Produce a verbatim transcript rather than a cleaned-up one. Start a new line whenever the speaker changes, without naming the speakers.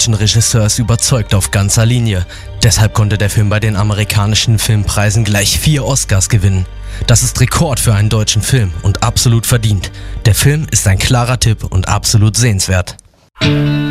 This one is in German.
deutschen Regisseurs überzeugt auf ganzer Linie. Deshalb konnte der Film bei den amerikanischen Filmpreisen gleich vier Oscars gewinnen. Das ist Rekord für einen deutschen Film und absolut verdient. Der Film ist ein klarer Tipp und absolut sehenswert.